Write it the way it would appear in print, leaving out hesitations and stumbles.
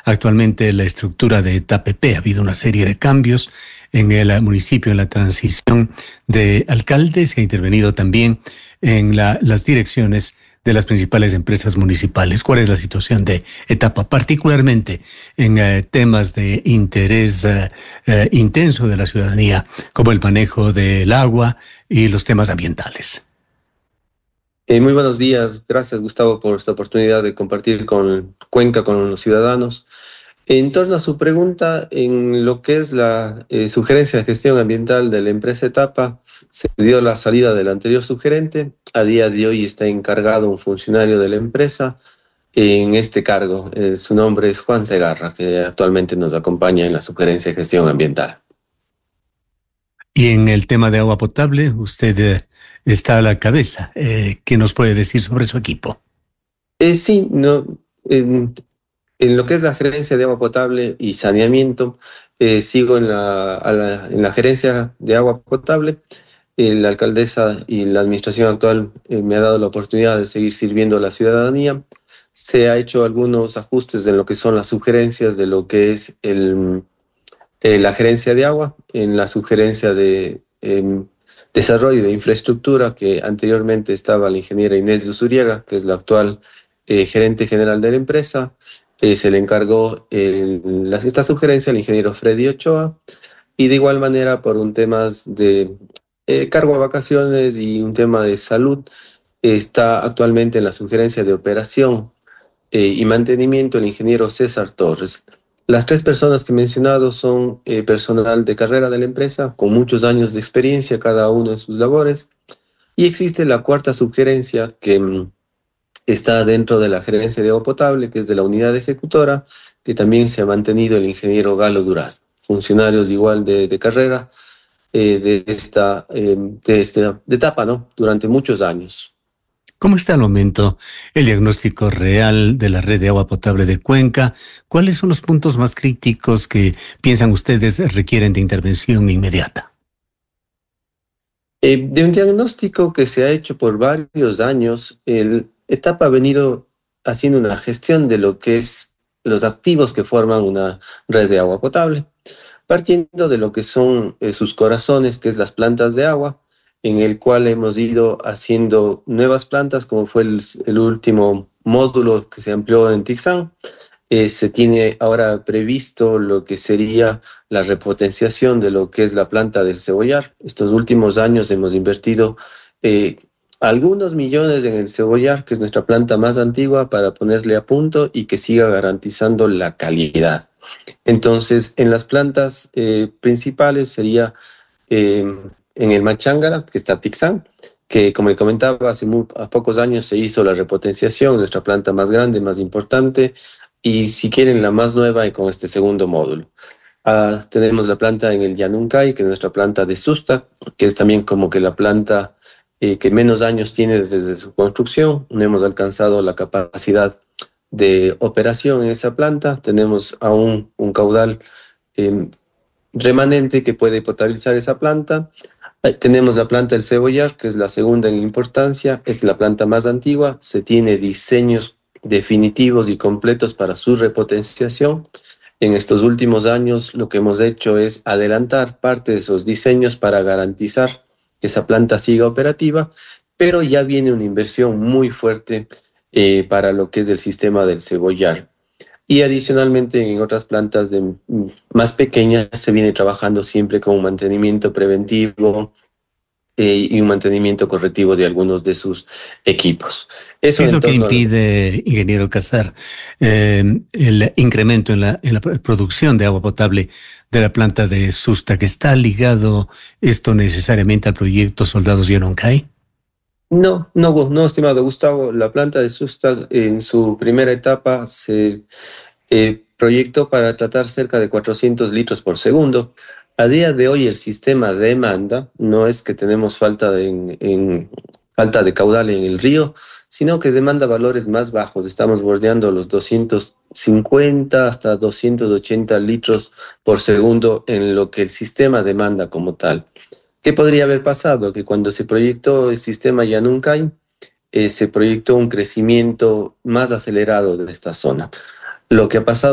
actualmente la estructura de ETAPP. Ha habido una serie de cambios en el municipio, en la transición de alcaldes. Se ha intervenido también en las direcciones de las principales empresas municipales. ¿Cuál es la situación de Etapa, particularmente en temas de interés intenso de la ciudadanía, como el manejo del agua y los temas ambientales? Muy buenos días. Gracias, Gustavo, por esta oportunidad de compartir con Cuenca, con los ciudadanos. En torno a su pregunta, en lo que es la sugerencia de gestión ambiental de la empresa Etapa, se dio la salida del anterior sugerente. A día de hoy está encargado un funcionario de la empresa en este cargo. Su nombre es Juan Segarra, que actualmente nos acompaña en la sugerencia de gestión ambiental. Y en el tema de agua potable, usted está a la cabeza. ¿Qué nos puede decir sobre su equipo? Sí, no, en lo que es la gerencia de agua potable y saneamiento, sigo en la gerencia de agua potable. La alcaldesa y la administración actual me ha dado la oportunidad de seguir sirviendo a la ciudadanía. Se ha hecho algunos ajustes en lo que son las sugerencias de lo que es la gerencia de agua, en la sugerencia de desarrollo de infraestructura, que anteriormente estaba la ingeniera Inés Luzuriaga, que es la actual gerente general de la empresa. Se le encargó esta sugerencia al ingeniero Freddy Ochoa, y de igual manera por un tema de cargo a vacaciones y un tema de salud, está actualmente en la sugerencia de operación y mantenimiento el ingeniero César Torres. Las tres personas que he mencionado son personal de carrera de la empresa, con muchos años de experiencia cada uno en sus labores. Y existe la cuarta sugerencia que está dentro de la gerencia de agua potable, que es de la unidad ejecutora, que también se ha mantenido el ingeniero Galo Duraz, funcionarios igual de carrera de etapa, ¿no? Durante muchos años. ¿Cómo está al momento el diagnóstico real de la red de agua potable de Cuenca? ¿Cuáles son los puntos más críticos que piensan ustedes requieren de intervención inmediata? De un diagnóstico que se ha hecho por varios años, el Etapa ha venido haciendo una gestión de lo que es los activos que forman una red de agua potable, partiendo de lo que son sus corazones, que es las plantas de agua, en el cual hemos ido haciendo nuevas plantas, como fue el último módulo que se amplió en Tixán. Se tiene ahora previsto lo que sería la repotenciación de lo que es la planta del Cebollar. Estos últimos años hemos invertido eh, algunos millones en el Cebollar, que es nuestra planta más antigua, para ponerle a punto y que siga garantizando la calidad. Entonces, en las plantas principales sería en el Machángara, que está Tixán, que como le comentaba, a pocos años se hizo la repotenciación, nuestra planta más grande, más importante, y si quieren la más nueva y con este segundo módulo. Tenemos la planta en el Yanuncay, que es nuestra planta de Susta, que es también como que la planta que menos años tiene desde su construcción. No hemos alcanzado la capacidad de operación en esa planta. Tenemos aún un caudal eh, remanente que puede potabilizar esa planta. Tenemos la planta del Cebollar, que es la segunda en importancia, es la planta más antigua, se tiene diseños definitivos y completos para su repotenciación. En estos últimos años lo que hemos hecho es adelantar parte de esos diseños para garantizar que esa planta siga operativa, pero ya viene una inversión muy fuerte para lo que es el sistema del Cebollar. Y adicionalmente en otras plantas más pequeñas se viene trabajando siempre con un mantenimiento preventivo y un mantenimiento correctivo de algunos de sus equipos. ¿Qué Eso es en lo que torno a lo... impide, ingeniero Casar, el incremento en la producción de agua potable de la planta de Susta, que está ligado esto necesariamente al proyecto Soldados Yononcay? No, no, no, estimado Gustavo, la planta de Susta en su primera etapa se proyectó para tratar cerca de 400 litros por segundo. A día de hoy el sistema demanda, no es que tenemos falta de caudal en el río, sino que demanda valores más bajos. Estamos bordeando los 250 hasta 280 litros por segundo en lo que el sistema demanda como tal. ¿Qué podría haber pasado? Que cuando se proyectó el sistema Yanuncay, se proyectó un crecimiento más acelerado de esta zona. Lo que ha pasado